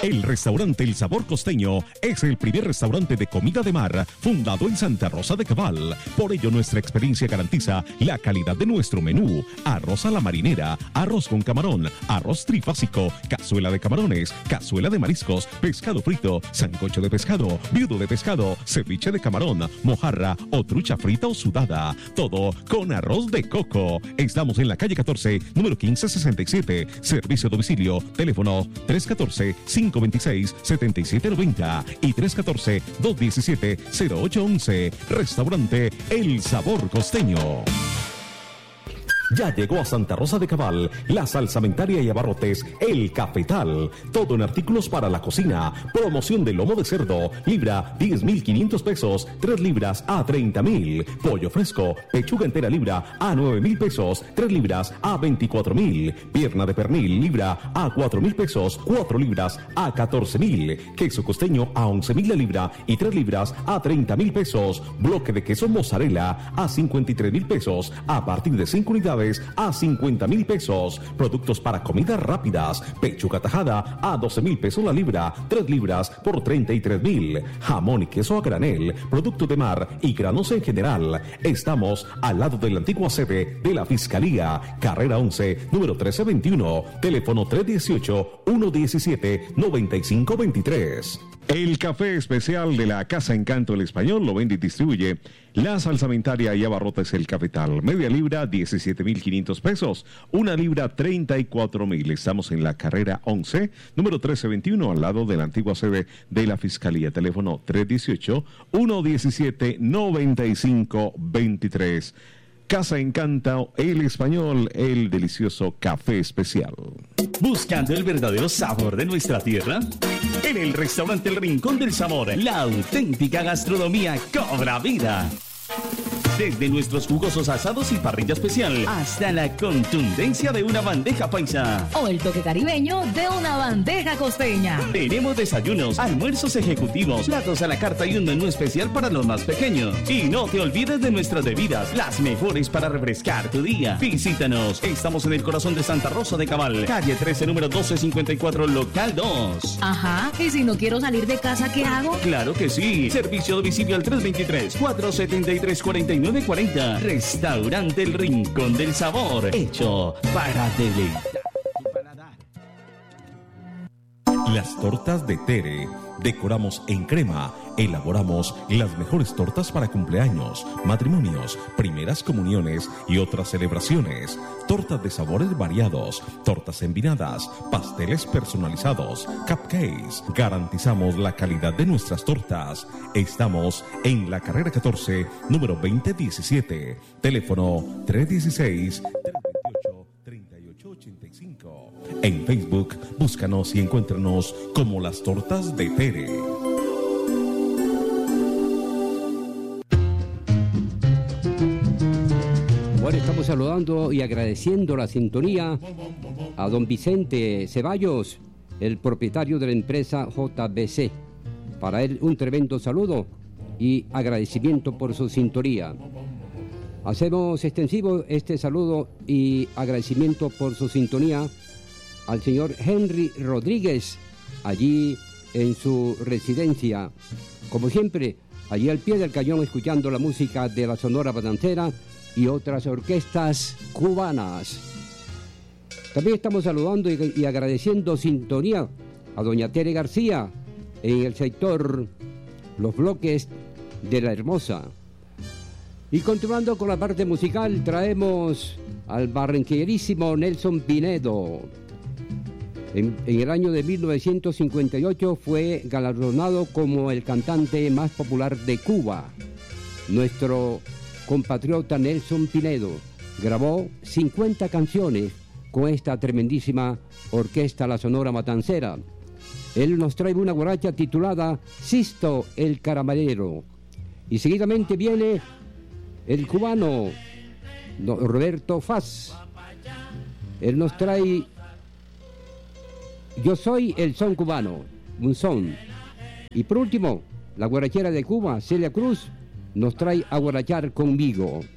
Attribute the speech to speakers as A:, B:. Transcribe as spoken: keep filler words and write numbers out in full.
A: El restaurante El Sabor Costeño es el primer restaurante de comida de mar fundado en Santa Rosa de Cabal. Por ello, nuestra experiencia garantiza la calidad de nuestro menú. Arroz a la marinera, arroz con camarón, arroz trifásico, cazuela de camarones, cazuela de mariscos, pescado frito, sancocho de pescado, viudo de pescado, ceviche de camarón, mojarra o trucha frita o sudada. Todo con arroz de coco. Estamos en la calle catorce, número quince sesenta y siete. Servicio a domicilio. Teléfono tres uno cuatro, cinco dos seis, siete siete nueve cero y tres uno cuatro, dos uno siete, cero ocho once. Restaurante El Sabor Costeño. Ya llegó a Santa Rosa de Cabal la salsamentaria y abarrotes El Cafetal. Todo en artículos para la cocina. Promoción de lomo de cerdo, libra diez mil quinientos pesos, tres libras a treinta mil. Pollo fresco, pechuga entera libra a nueve mil pesos, tres libras a veinticuatro mil. Pierna de pernil libra a cuatro mil pesos, cuatro libras a catorce mil. Queso costeño a once mil la libra y tres libras a treinta mil pesos. Bloque de queso mozzarella a cincuenta y tres mil pesos a partir de cinco unidades a cincuenta mil pesos. Productos para comidas rápidas. Pechuga tajada a doce mil pesos la libra, tres libras por treinta y tres mil. Jamón y queso a granel, producto de mar y granos en general. Estamos al lado de la antigua sede de la Fiscalía, carrera once, número trece veintiuno, teléfono tres uno ocho, uno uno siete, nueve cinco dos tres.
B: El café especial de la Casa Encanto El Español lo vende y distribuye la salsamentaria y abarrotes El Cafetal. Media libra, diecisiete mil quinientos pesos. Una libra, treinta y cuatro mil. Estamos en la carrera once, número trece veintiuno, al lado de la antigua sede de la Fiscalía. Teléfono tres uno ocho, uno uno siete, nueve cinco dos tres. Casa Encanto El Español, el delicioso café especial.
C: ¿Buscando el verdadero sabor de nuestra tierra? En el restaurante El Rincón del Sabor, la auténtica gastronomía cobra vida. Desde nuestros jugosos asados y parrilla especial hasta la contundencia de una bandeja paisa
D: o el toque caribeño de una bandeja costeña.
C: Tenemos desayunos, almuerzos ejecutivos, platos a la carta y un menú especial para los más pequeños. Y no te olvides de nuestras bebidas, las mejores para refrescar tu día. Visítanos, estamos en el corazón de Santa Rosa de Cabal, calle trece, número doce cincuenta y cuatro, local dos.
D: Ajá, ¿y si no quiero salir de casa, qué hago?
C: Claro que sí, servicio a domicilio al tres dos tres, cuatro siete tres, cuatro nueve cuarenta. Restaurante El Rincón del Sabor, hecho para deleitar tu paladar.
A: Las tortas de Tere. Decoramos en crema. Elaboramos las mejores tortas para cumpleaños, matrimonios, primeras comuniones y otras celebraciones. Tortas de sabores variados, tortas envinadas, pasteles personalizados, cupcakes. Garantizamos la calidad de nuestras tortas. Estamos en la carrera catorce, número veinte diecisiete. Teléfono tres uno seis, tres dos ocho, tres ocho ocho cinco. En Facebook, búscanos y encuéntranos como Las Tortas de Tere.
E: Bueno, estamos saludando y agradeciendo la sintonía a don Vicente Ceballos, el propietario de la empresa J B C. Para él un tremendo saludo y agradecimiento por su sintonía. Hacemos extensivo este saludo y agradecimiento por su sintonía al señor Henry Rodríguez, allí en su residencia. Como siempre, allí al pie del cañón, escuchando la música de la Sonora Matancera y otras orquestas cubanas. También estamos saludando y, y agradeciendo sintonía a doña Tere García en el sector Los Bloques de La Hermosa. Y continuando con la parte musical, traemos al barranquillerísimo Nelson Pinedo. En, en el año de mil novecientos cincuenta y ocho fue galardonado como el cantante más popular de Cuba. Nuestro compatriota Nelson Pinedo grabó cincuenta canciones con esta tremendísima orquesta La Sonora Matancera. Él nos trae una guaracha titulada Sisto el Caramelero. Y seguidamente viene el cubano Roberto Faz. Él nos trae Yo Soy el Son Cubano, un son. Y por último, la guarachera de Cuba, Celia Cruz, nos trae a guarachar conmigo.